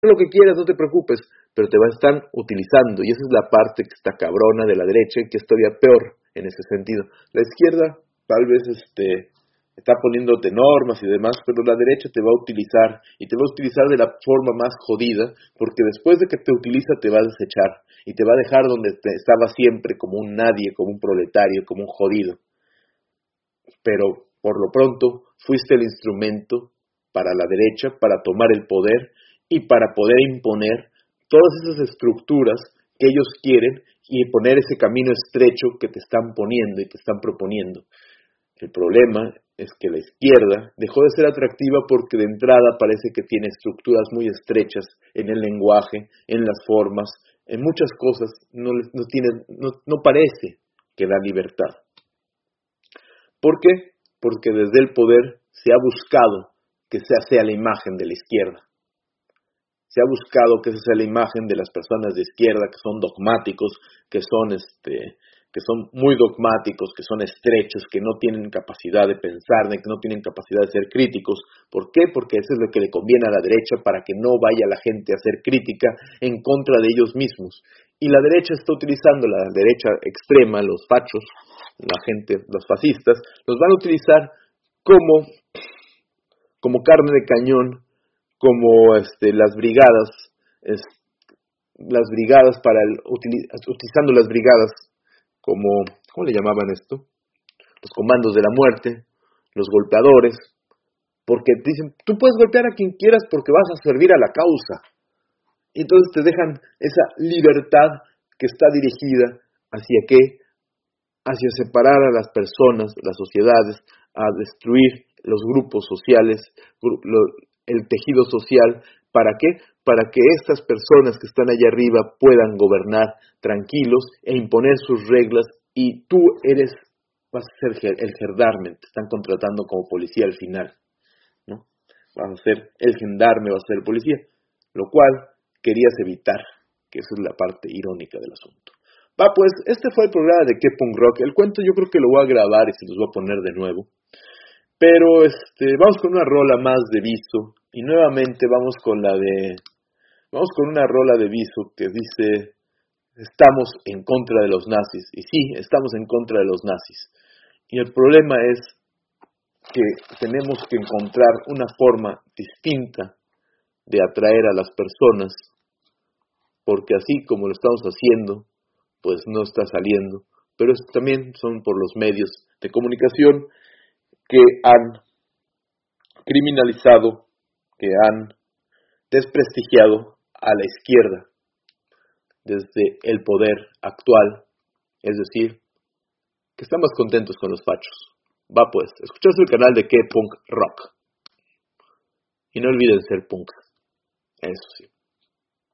lo que quieras, no te preocupes, pero te están utilizando, y esa es la parte que está cabrona de la derecha y que es todavía peor en ese sentido. La izquierda tal vez está poniéndote normas y demás, pero la derecha te va a utilizar, y te va a utilizar de la forma más jodida, porque después de que te utiliza te va a desechar, y te va a dejar donde estaba siempre, como un nadie, como un proletario, como un jodido. Pero por lo pronto fuiste el instrumento para la derecha, para tomar el poder y para poder imponer todas esas estructuras que ellos quieren y poner ese camino estrecho que te están poniendo y te están proponiendo. El problema es que la izquierda dejó de ser atractiva porque de entrada parece que tiene estructuras muy estrechas en el lenguaje, en las formas, en muchas cosas no parece que da libertad. ¿Por qué? Porque desde el poder se ha buscado que esa sea la imagen de la izquierda. Se ha buscado que esa sea la imagen de las personas de izquierda que son dogmáticos, que son muy dogmáticos, que son estrechos, que no tienen capacidad de pensar, que no tienen capacidad de ser críticos. ¿Por qué? Porque eso es lo que le conviene a la derecha para que no vaya la gente a hacer crítica en contra de ellos mismos. Y la derecha está utilizando, la derecha extrema, los fachos, la gente, los fascistas, los van a utilizar como carne de cañón, como las brigadas utilizando las brigadas como, ¿cómo le llamaban esto? Los comandos de la muerte, los golpeadores, porque dicen, tú puedes golpear a quien quieras porque vas a servir a la causa. Y entonces te dejan esa libertad que está dirigida ¿hacia qué? Hacia separar a las personas, las sociedades, a destruir los grupos sociales, el tejido social. ¿Para qué? Para que estas personas que están allá arriba puedan gobernar tranquilos e imponer sus reglas, y tú vas a ser el gendarme, te están contratando como policía al final, ¿no? Vas a ser el gendarme, vas a ser el policía, lo cual querías evitar, que esa es la parte irónica del asunto. Pues este fue el programa de K-Punk Rock. El cuento yo creo que lo voy a grabar y se los voy a poner de nuevo. Pero vamos con una rola más de Viso, y nuevamente vamos con una rola de Viso que dice: estamos en contra de los nazis. Y sí, estamos en contra de los nazis. Y el problema es que tenemos que encontrar una forma distinta de atraer a las personas, porque así como lo estamos haciendo, pues no está saliendo. Pero también son por los medios de comunicación que han criminalizado, que han desprestigiado a la izquierda desde el poder actual, es decir, que están más contentos con los fachos. Pues, escuchad el canal de K-Punk Rock. Y no olviden ser punk. Eso sí.